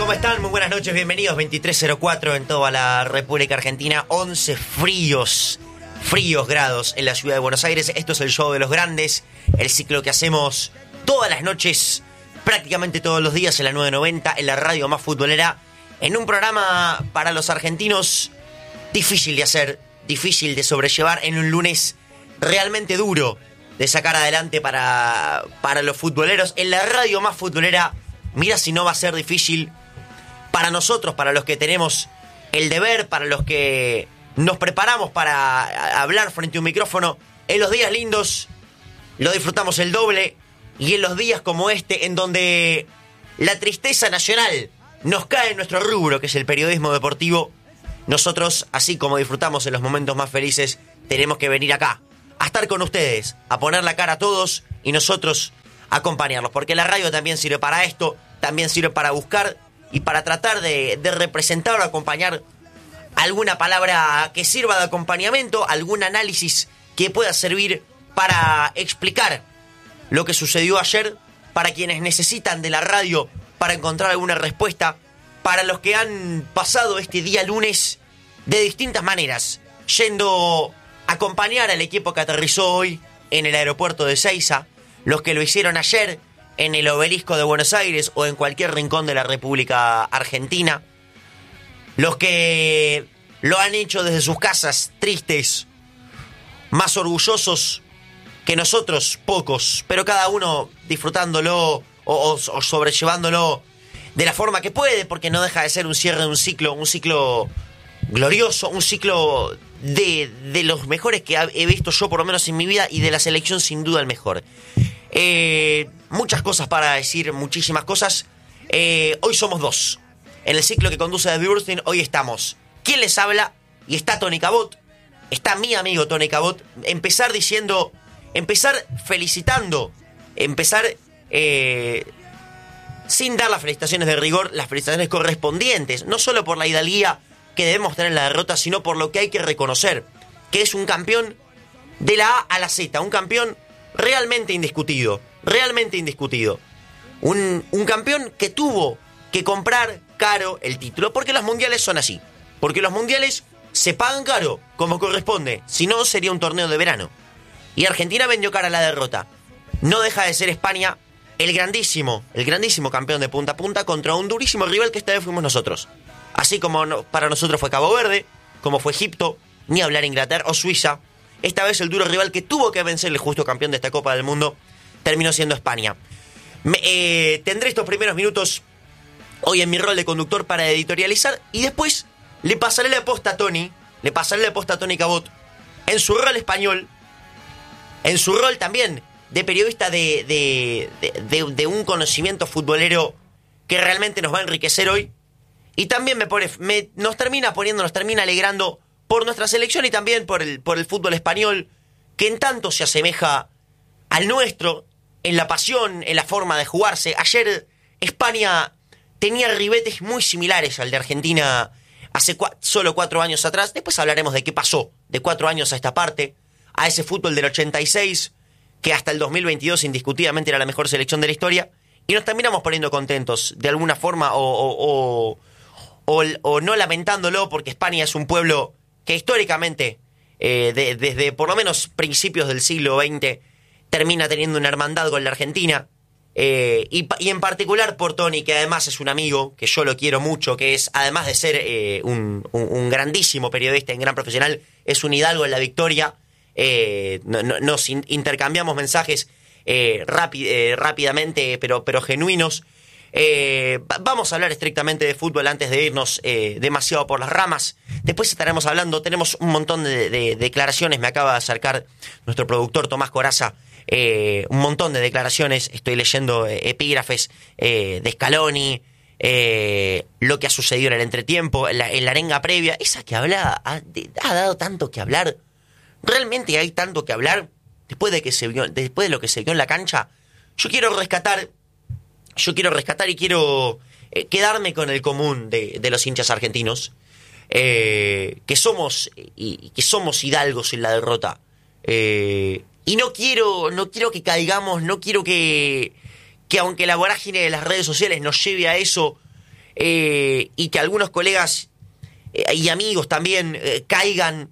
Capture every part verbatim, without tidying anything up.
¿Cómo están? Muy buenas noches, bienvenidos. veintitrés cero cuatro en toda la República Argentina. once fríos, fríos grados en la ciudad de Buenos Aires. Esto es el show de los grandes, el ciclo que hacemos todas las noches, prácticamente todos los días en la nueve noventa, en la radio más futbolera, en un programa para los argentinos difícil de hacer, difícil de sobrellevar, en un lunes realmente duro de sacar adelante para, para los futboleros. En la radio más futbolera, mira si no va a ser difícil para nosotros, para los que tenemos el deber, para los que nos preparamos para hablar frente a un micrófono. En los días lindos lo disfrutamos el doble, y en los días como este, en donde la tristeza nacional nos cae en nuestro rubro, que es el periodismo deportivo, nosotros, así como disfrutamos en los momentos más felices, tenemos que venir acá a estar con ustedes, a poner la cara a todos y nosotros acompañarlos, porque la radio también sirve para esto, también sirve para buscar y para tratar de, de representar o acompañar alguna palabra que sirva de acompañamiento, algún análisis que pueda servir para explicar lo que sucedió ayer, para quienes necesitan de la radio para encontrar alguna respuesta, para los que han pasado este día lunes de distintas maneras, yendo a acompañar al equipo que aterrizó hoy en el aeropuerto de Ezeiza, los que lo hicieron ayer en el Obelisco de Buenos Aires o en cualquier rincón de la República Argentina, los que lo han hecho desde sus casas, tristes, más orgullosos que nosotros, pocos, pero cada uno disfrutándolo o, o, o sobrellevándolo de la forma que puede, porque no deja de ser un cierre de un ciclo, un ciclo glorioso, un ciclo de, de los mejores que he visto yo por lo menos en mi vida, y de la selección sin duda el mejor. Eh, muchas cosas para decir, muchísimas cosas. Eh, hoy somos dos. En el ciclo que conduce David Burstein, hoy estamos. ¿Quién les habla? Y está Tony Cabot. Está mi amigo Tony Cabot. Empezar diciendo, empezar felicitando, empezar eh, sin dar las felicitaciones de rigor, las felicitaciones correspondientes, no solo por la hidalguía que debemos tener en la derrota, sino por lo que hay que reconocer, que es un campeón de la A a la Z, un campeón realmente indiscutido, realmente indiscutido. Un, un campeón que tuvo que comprar caro el título, porque los mundiales son así, porque los mundiales se pagan caro, como corresponde, si no sería un torneo de verano. Y Argentina vendió cara a la derrota. No deja de ser España el grandísimo, el grandísimo campeón de punta a punta contra un durísimo rival que esta vez fuimos nosotros. Así como no, para nosotros fue Cabo Verde, como fue Egipto, ni hablar Inglaterra o Suiza. Esta vez el duro rival que tuvo que vencer el justo campeón de esta Copa del Mundo terminó siendo España. Me, eh, tendré estos primeros minutos hoy en mi rol de conductor para editorializar, y después le pasaré la posta a Tony, le pasaré la posta a Tony Cabot en su rol español, en su rol también de periodista de, de, de, de, de un conocimiento futbolero que realmente nos va a enriquecer hoy, y también me pone, me, nos termina poniendo, nos termina alegrando por nuestra selección y también por el, por el fútbol español, que en tanto se asemeja al nuestro, en la pasión, en la forma de jugarse. Ayer España tenía ribetes muy similares al de Argentina hace cua- solo cuatro años atrás. Después hablaremos de qué pasó de cuatro años a esta parte, a ese fútbol del ochenta y seis, que hasta el dos mil veintidós indiscutidamente era la mejor selección de la historia, y nos terminamos poniendo contentos de alguna forma, o, o, o, o, o no lamentándolo, porque España es un pueblo que históricamente, eh, de, desde por lo menos principios del siglo veinte, termina teniendo una hermandad con la Argentina, eh, y, y en particular por Tony, que además es un amigo, que yo lo quiero mucho, que es, además de ser eh, un, un, un grandísimo periodista, un gran profesional, es un hidalgo en la victoria. Eh, no, no, nos in, intercambiamos mensajes eh, rápid, eh, rápidamente, pero, pero genuinos. Eh, vamos a hablar estrictamente de fútbol antes de irnos eh, demasiado por las ramas. Después estaremos hablando, tenemos un montón de, de, de declaraciones, me acaba de acercar nuestro productor Tomás Coraza, eh, un montón de declaraciones, estoy leyendo eh, epígrafes eh, de Scaloni, eh, lo que ha sucedido en el entretiempo, en la, en la arenga previa, esa que habla, ha, de, ha dado tanto que hablar. Realmente hay tanto que hablar después de que se vio, después de lo que se vio en la cancha. Yo quiero rescatar Yo quiero rescatar y quiero eh, quedarme con el común de, de los hinchas argentinos, eh, que somos y, que somos hidalgos en la derrota. Eh, y no quiero, no quiero que caigamos, no quiero que, que aunque la vorágine de las redes sociales nos lleve a eso, eh, y que algunos colegas eh, y amigos también eh, caigan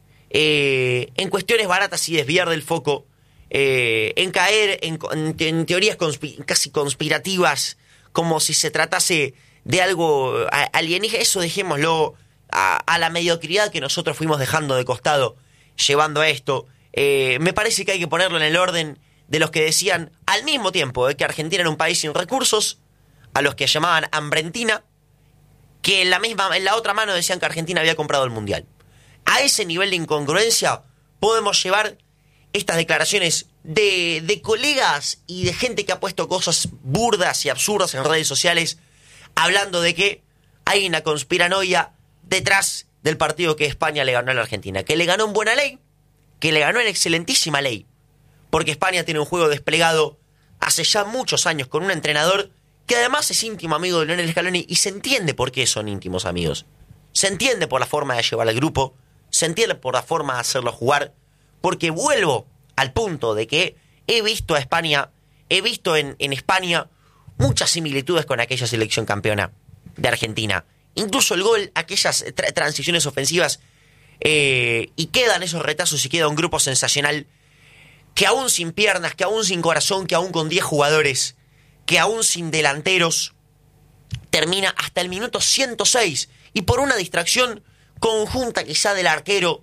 eh, en cuestiones baratas y desviar del foco, eh, en caer en, en, en teorías conspi- casi conspirativas, como si se tratase de algo alienígena. Eso dejémoslo a, a la mediocridad que nosotros fuimos dejando de costado llevando a esto. Eh, me parece que hay que ponerlo en el orden de los que decían al mismo tiempo eh, que Argentina era un país sin recursos, a los que llamaban hambrentina, que en la misma, en la otra mano decían que Argentina había comprado el Mundial. A ese nivel de incongruencia podemos llevar estas declaraciones de, de colegas y de gente que ha puesto cosas burdas y absurdas en redes sociales, hablando de que hay una conspiranoia detrás del partido que España le ganó a la Argentina, que le ganó en buena ley, que le ganó en excelentísima ley, porque España tiene un juego desplegado hace ya muchos años con un entrenador que además es íntimo amigo de Lionel Scaloni, y se entiende por qué son íntimos amigos. Se entiende por la forma de llevar al grupo, se entiende por la forma de hacerlo jugar, porque vuelvo al punto de que he visto a España, he visto en, en España muchas similitudes con aquella selección campeona de Argentina. Incluso el gol, aquellas tra- transiciones ofensivas, eh, y quedan esos retazos y queda un grupo sensacional que aún sin piernas, que aún sin corazón, que aún con diez jugadores, que aún sin delanteros, termina hasta el minuto ciento seis y por una distracción conjunta quizá del arquero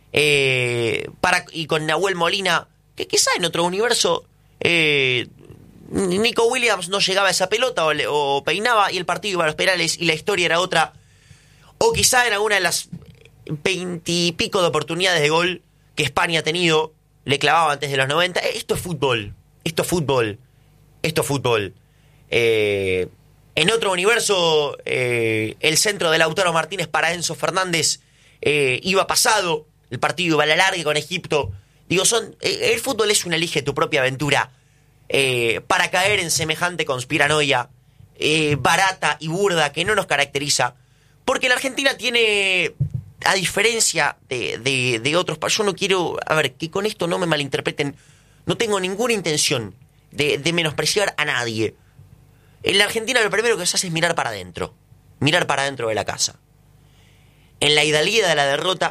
eh, para, y con Nahuel Molina, que quizá en otro universo eh, Nico Williams no llegaba a esa pelota o, le, o peinaba y el partido iba a los penales y la historia era otra, o quizá en alguna de las veintipico de oportunidades de gol que España ha tenido le clavaba antes de los noventa. Esto es fútbol, esto es fútbol, esto es fútbol. Eh, en otro universo, eh, el centro de Lautaro Martínez para Enzo Fernández eh, iba pasado, el partido iba a la larga con Egipto. Digo, son eh, el fútbol es un elige tu propia aventura eh, para caer en semejante conspiranoia eh, barata y burda que no nos caracteriza, porque la Argentina tiene, a diferencia de, de, de otros países, yo no quiero, a ver, que con esto no me malinterpreten, no tengo ninguna intención de, de menospreciar a nadie. En la Argentina lo primero que se hace es mirar para adentro, mirar para adentro de la casa. En la hidalguía de la derrota,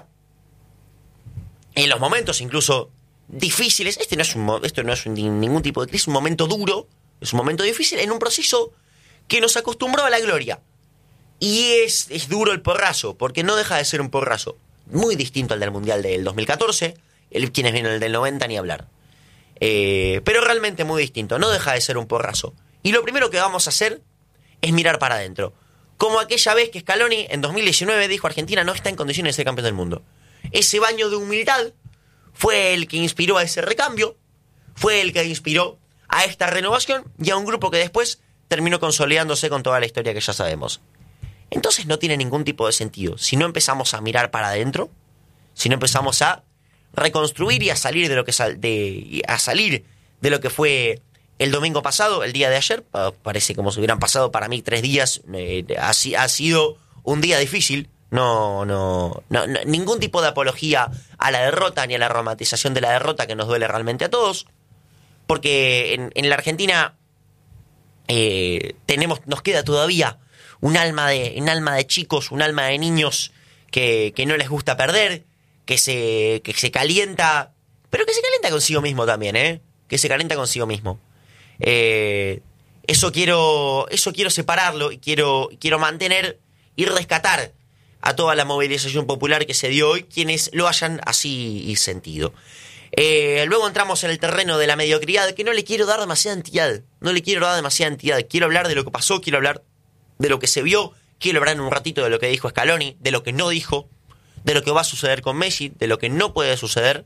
en los momentos incluso difíciles, este no es un, esto no es un, ningún tipo de crisis, es un momento duro, es un momento difícil, en un proceso que nos acostumbró a la gloria. Y es, es duro el porrazo, porque no deja de ser un porrazo muy distinto al del Mundial del dos mil catorce, el, quienes vieron el del noventa ni hablar. Eh, pero realmente muy distinto, no deja de ser un porrazo. Y lo primero que vamos a hacer es mirar para adentro. Como aquella vez que Scaloni en dos mil diecinueve dijo Argentina no está en condiciones de ser campeón del mundo. Ese baño de humildad fue el que inspiró a ese recambio, fue el que inspiró a esta renovación y a un grupo que después terminó consolidándose con toda la historia que ya sabemos. Entonces no tiene ningún tipo de sentido si no empezamos a mirar para adentro, si no empezamos a reconstruir y a salir de lo que sal, de, a salir de lo que fue el domingo pasado, el día de ayer. Parece como si hubieran pasado para mí tres días. Eh, ha, ha sido un día difícil. No, no, no, no, ningún tipo de apología a la derrota ni a la romantización de la derrota que nos duele realmente a todos, porque en, en la Argentina eh, tenemos, nos queda todavía un alma de, un alma de chicos, un alma de niños que, que no les gusta perder, que se, que se calienta, pero que se calienta consigo mismo también, ¿eh? Que se calienta consigo mismo. Eh, eso quiero, eso quiero separarlo y quiero, quiero mantener y rescatar a toda la movilización popular que se dio hoy, quienes lo hayan así sentido. Eh, luego entramos en el terreno de la mediocridad, que no le quiero dar demasiada entidad, no le quiero dar demasiada entidad, quiero hablar de lo que pasó, quiero hablar de lo que se vio, quiero hablar en un ratito de lo que dijo Scaloni, de lo que no dijo, de lo que va a suceder con Messi, de lo que no puede suceder,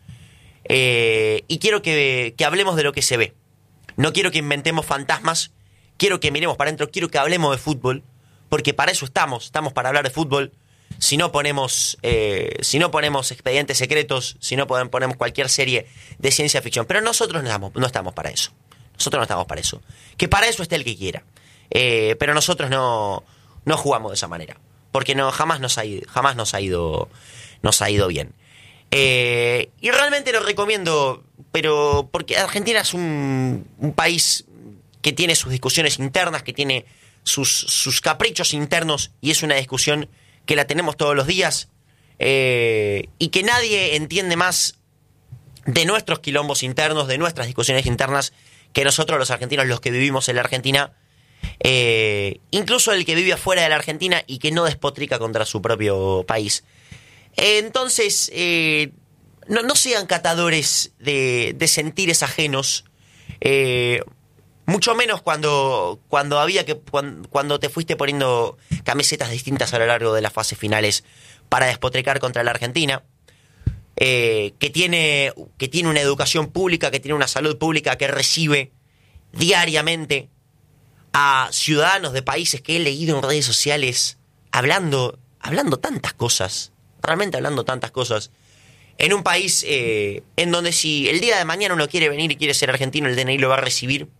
eh, y quiero que, que hablemos de lo que se ve. No quiero que inventemos fantasmas, quiero que miremos para adentro, quiero que hablemos de fútbol, porque para eso estamos, estamos para hablar de fútbol. Si no ponemos, eh, si no ponemos expedientes secretos, si no ponemos cualquier serie de ciencia ficción, pero nosotros no estamos, no estamos para eso. Nosotros no estamos para eso. Que para eso esté el que quiera. Eh, pero nosotros no, no jugamos de esa manera, porque no jamás nos ha ido, jamás nos ha ido, nos ha ido bien. Eh, y realmente lo recomiendo, pero porque Argentina es un, un país que tiene sus discusiones internas, que tiene sus, sus caprichos internos y es una discusión que la tenemos todos los días eh, y que nadie entiende más de nuestros quilombos internos, de nuestras discusiones internas, que nosotros los argentinos, los que vivimos en la Argentina, eh, incluso el que vive afuera de la Argentina y que no despotrica contra su propio país. Eh, entonces, eh, no, no sean catadores de, de sentires ajenos, eh, mucho menos cuando, cuando había que cuando, cuando te fuiste poniendo camisetas distintas a lo largo de las fases finales para despotricar contra la Argentina, eh, que tiene, que tiene una educación pública, que tiene una salud pública, que recibe diariamente a ciudadanos de países que he leído en redes sociales hablando, hablando tantas cosas, realmente hablando tantas cosas, en un país eh, en donde si el día de mañana uno quiere venir y quiere ser argentino, el D N I lo va a recibir